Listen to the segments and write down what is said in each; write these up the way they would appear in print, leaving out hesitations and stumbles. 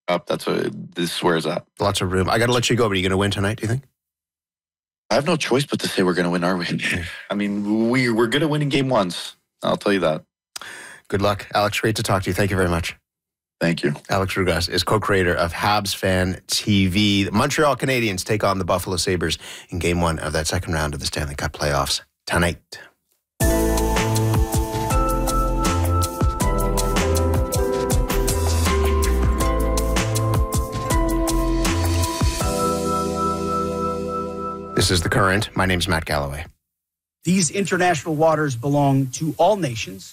up. That's what this is where it's at. Lots of room. I got to let you go, but are you going to win tonight, do you think? I have no choice but to say we're going to win, are we? I mean, we're good at winning game ones. I'll tell you that. Good luck. Alex, great to talk to you. Thank you very much. Thank you. Alex Rugaas is co-creator of Habs Fan TV. The Montreal Canadiens take on the Buffalo Sabres in Game 1 of that second round of the Stanley Cup playoffs tonight. This is The Current. My name's Matt Galloway. These international waters belong to all nations,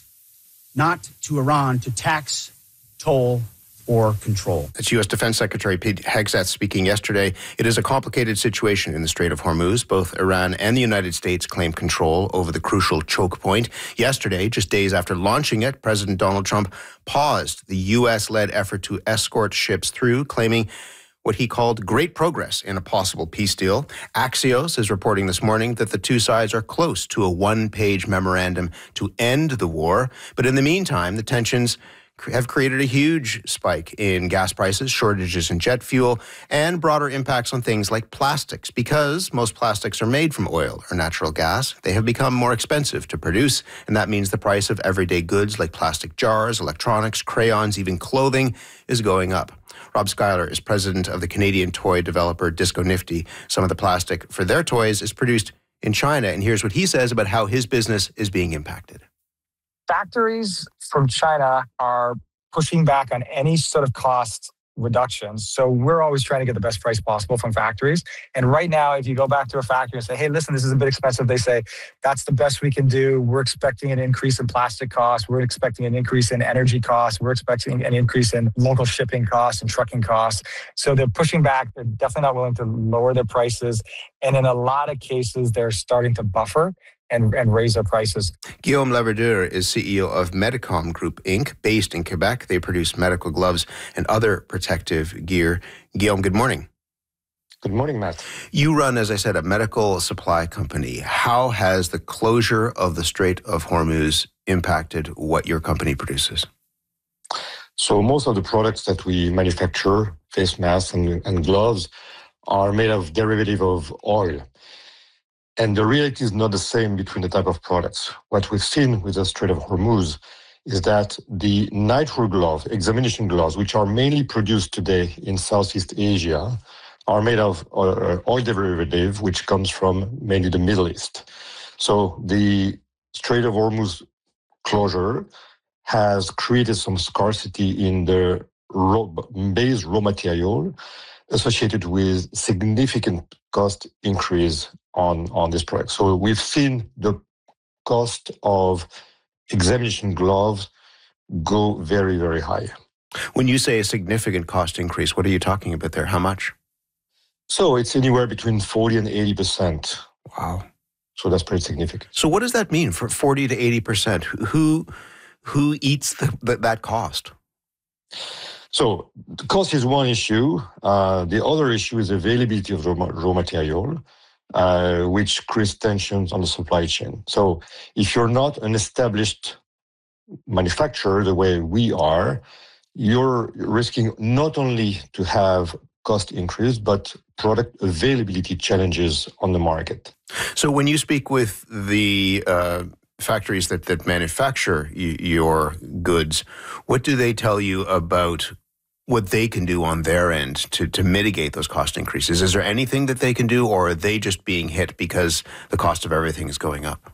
not to Iran to tax, toll, or control. That's U.S. Defense Secretary Pete Hegseth speaking yesterday. It is a complicated situation in the Strait of Hormuz. Both Iran and the United States claim control over the crucial choke point. Yesterday, just days after launching it, President Donald Trump paused the U.S.-led effort to escort ships through, claiming what he called great progress in a possible peace deal. Axios is reporting this morning that the two sides are close to a one-page memorandum to end the war. But in the meantime, the tensions have created a huge spike in gas prices, shortages in jet fuel, and broader impacts on things like plastics. Because most plastics are made from oil or natural gas, they have become more expensive to produce, and that means the price of everyday goods like plastic jars, electronics, crayons, even clothing is going up. Rob Schuyler is president of the Canadian toy developer Disco Nifty. Some of the plastic for their toys is produced in China, and here's what he says about how his business is being impacted. Factories from China are pushing back on any sort of cost reductions. So we're always trying to get the best price possible from factories. And right now, if you go back to a factory and say, hey, listen, this is a bit expensive, they say, that's the best we can do. We're expecting an increase in plastic costs. We're expecting an increase in energy costs. We're expecting an increase in local shipping costs and trucking costs. So they're pushing back. They're definitely not willing to lower their prices. And in a lot of cases, they're starting to buffer and raise their prices. Guillaume Laverdure is CEO of Medicom Group, Inc., based in Quebec. They produce medical gloves and other protective gear. Guillaume, good morning. Good morning, Matt. You run, as I said, a medical supply company. How has the closure of the Strait of Hormuz impacted what your company produces? So most of the products that we manufacture, face masks and gloves, are made of derivative of oil. And the reality is not the same between the type of products. What we've seen with the Strait of Hormuz is that the nitrile glove, examination gloves, which are mainly produced today in Southeast Asia, are made of oil derivative, which comes from mainly the Middle East. So the Strait of Hormuz closure has created some scarcity in the base raw material associated with significant cost increase on this product. So we've seen the cost of examination gloves go very, very high. When you say a significant cost increase, what are you talking about there? How much? So it's anywhere between 40 and 80%. Wow. So that's pretty significant. So what does that mean for 40 to 80%? Who eats that cost? So the cost is one issue. The other issue is availability of raw material, which creates tensions on the supply chain. So if you're not an established manufacturer the way we are, you're risking not only to have cost increase, but product availability challenges on the market. So when you speak with the factories that manufacture your goods, what do they tell you about what they can do on their end to mitigate those cost increases? Is there anything that they can do, or are they just being hit because the cost of everything is going up?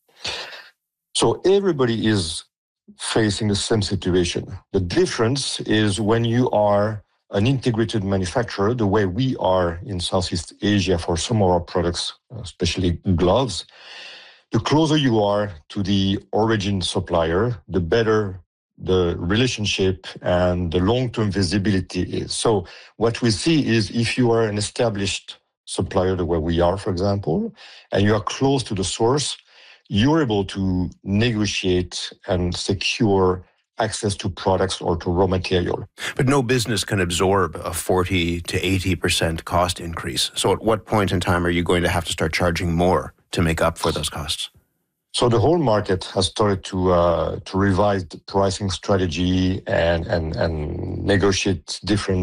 So everybody is facing the same situation. The difference is when you are an integrated manufacturer, the way we are in Southeast Asia for some of our products, especially gloves, the closer you are to the origin supplier, the better the relationship and the long-term visibility is. So what we see is if you are an established supplier the way we are, for example, and you are close to the source, you're able to negotiate and secure access to products or to raw material. But no business can absorb a 40 to 80% cost increase. So at what point in time are you going to have to start charging more to make up for those costs? So the whole market has started to revise the pricing strategy and negotiate different